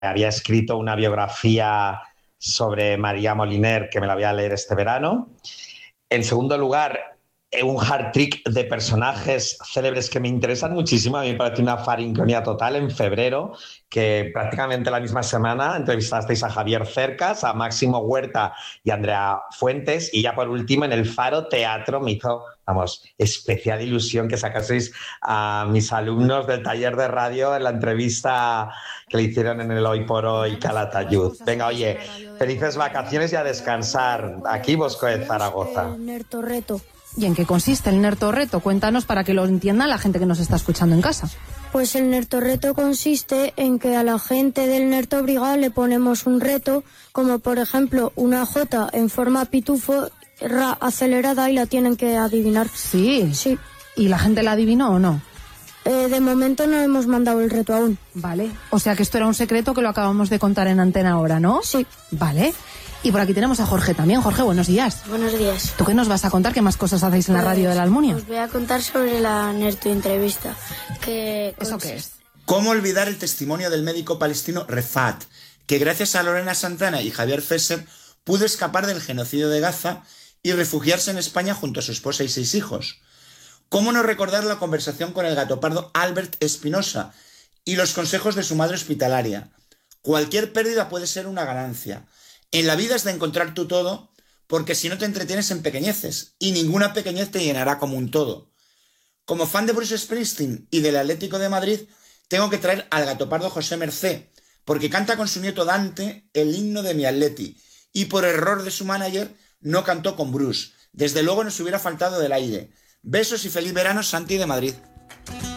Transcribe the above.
había escrito una biografía sobre María Moliner que me la voy a leer este verano. En segundo lugar, un hard trick de personajes célebres que me interesan muchísimo. A mí me parece una faringonía total en febrero, que prácticamente la misma semana entrevistasteis a Javier Cercas, a Máximo Huerta y a Andrea Fuentes. Y ya por último, en el Faro Teatro me hizo, vamos, especial ilusión que sacaseis a mis alumnos del taller de radio en la entrevista que le hicieron en el Hoy por Hoy Calatayud. Venga, oye, felices vacaciones y a descansar. Aquí Bosco de Zaragoza. El Nertorreto. ¿Y en qué consiste el Nertorreto? Cuéntanos para que lo entienda la gente que nos está escuchando en casa. Pues el Nertorreto consiste en que a la gente del Nertobriga le ponemos un reto, como por ejemplo una J en forma pitufo acelerada y la tienen que adivinar. Sí. Sí. ¿Y la gente la adivinó o no? De momento no hemos mandado el reto aún. Vale. O sea que esto era un secreto que lo acabamos de contar en antena ahora, ¿no? Sí. Vale. Y por aquí tenemos a Jorge también. Jorge, buenos días. Buenos días. ¿Tú qué nos vas a contar? ¿Qué más cosas hacéis en la radio de la Almunia? Os voy a contar sobre la Nerto entrevista. ¿Eso qué es? ¿Cómo olvidar el testimonio del médico palestino Refat, que gracias a Lorena Santana y Javier Fesser pudo escapar del genocidio de Gaza y refugiarse en España junto a su esposa y 6 hijos? ¿Cómo no recordar la conversación con el gatopardo Albert Espinosa y los consejos de su madre hospitalaria? Cualquier pérdida puede ser una ganancia. En la vida es de encontrar tu todo, porque si no te entretienes en pequeñeces, y ninguna pequeñez te llenará como un todo. Como fan de Bruce Springsteen y del Atlético de Madrid, tengo que traer al gatopardo José Mercé, porque canta con su nieto Dante el himno de mi Atleti, y por error de su manager no cantó con Bruce. Desde luego nos hubiera faltado del aire. Besos y feliz verano, Santi de Madrid.